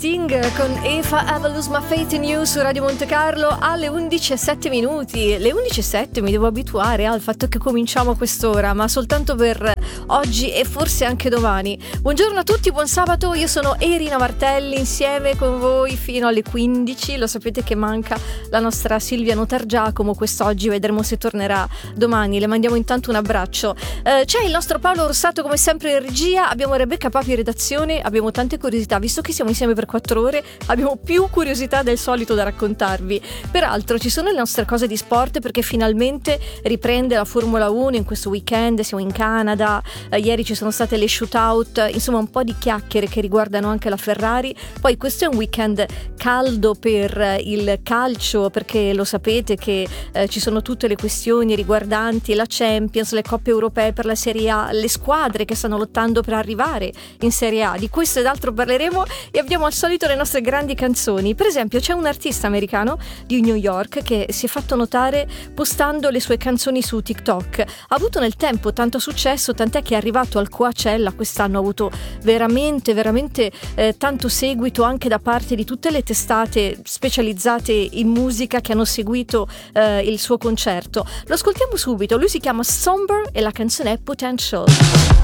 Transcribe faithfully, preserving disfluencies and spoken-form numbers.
Sting con If I Ever Lose My Faith in You su Radio Monte Carlo alle undici e sette minuti. Le undici e sette mi devo abituare al fatto che cominciamo a quest'ora, ma soltanto per oggi e forse anche domani. Buongiorno a tutti, buon sabato, io sono Erina Martelli insieme con voi fino alle quindici. Lo sapete che manca la nostra Silvia Notargiacomo quest'oggi, vedremo se tornerà domani. Le mandiamo intanto un abbraccio. Eh, c'è il nostro Paolo Orsato come sempre in regia, abbiamo Rebecca Papi in redazione, abbiamo tante curiosità, visto che siamo insieme per quattro ore abbiamo più curiosità del solito da raccontarvi. Peraltro ci sono le nostre cose di sport, perché finalmente riprende la Formula uno in questo weekend, siamo in Canada, eh, ieri ci sono state le shootout, insomma un po' di chiacchiere che riguardano anche la Ferrari. Poi questo è un weekend caldo per il calcio, perché lo sapete che eh, ci sono tutte le questioni riguardanti la Champions, le coppe europee per la Serie A, le squadre che stanno lottando per arrivare in Serie A. Di questo ed altro parleremo e abbiamo al solito le nostre grandi canzoni. Per esempio c'è un artista americano di New York che si è fatto notare postando le sue canzoni su TikTok. Ha avuto nel tempo tanto successo, tant'è che è arrivato al Coachella quest'anno, ha avuto veramente veramente eh, tanto seguito anche da parte di tutte le testate specializzate in musica che hanno seguito eh, il suo concerto. Lo ascoltiamo subito, lui si chiama Somber e la canzone è Potential.